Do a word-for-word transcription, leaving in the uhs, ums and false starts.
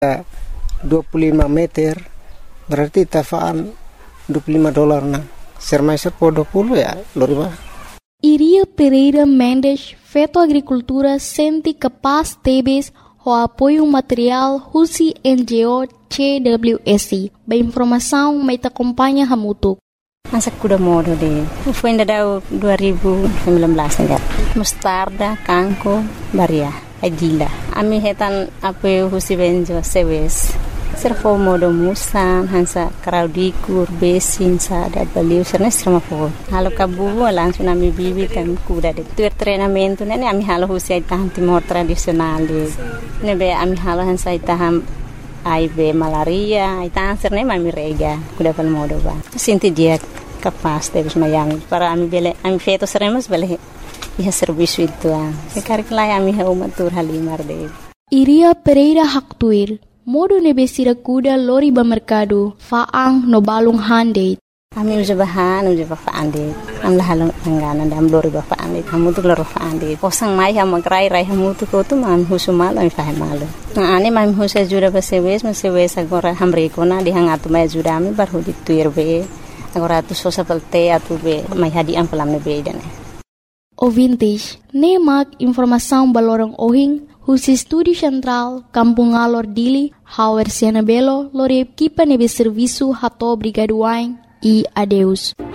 dua puluh lima meter berarti tafaan dua puluh lima dolar na. Sermaiser po dua puluh ya, loriba. Iria Pereira Mendes, Feto Agricultura, senti capaz tebes o apoio material Husi N G O C W S I. Ba informação mai te acompanha hamutuk. Masa kuda modo de. Foi ainda dua ribu sembilan belas enggak. Mustarda, kangko, baria, agila. Ami hetan apoio Husi Benjo sewes. Servo modo musan hansa kraudikur besin sa da baliu sernes sama fo halo kabu langsung ami bibi kan kuda de tu treinamento ne ami halo Husi taham timor tradisional de ne be ami halo hansa taham ai be malaria ai taham serne ami rega kuda pal modo ba sinti dia capaz de mayang para ami bele ami feto seremos bele ia serviço itu ah sekar klai ami ha umatur halimar de Iria Pereira Haktuir modo nebesira kuda lori ba mercado faang no balung hande. Ami uja bahan uja ba faande. Am la halong angana dam lori ba faande. Hamu tu lori faande. Posang mai ha magrai rai hamu tu ko tu mam husumal ami fa malu. Na ane mam husa jura ba sewes ma sewes agora hamre ko na di hangatu mai jura ami bar hudi tuir be. Agora tu sosa pelte atu be mai hadi am pelam ne be dane. O vintage, nemak informação balorong ohing Husi Studi Central, Kampung Alor Dili, Hauer Siana Belo, Lore Kipa Nebe Serviço Hato Brigaduain e adeus.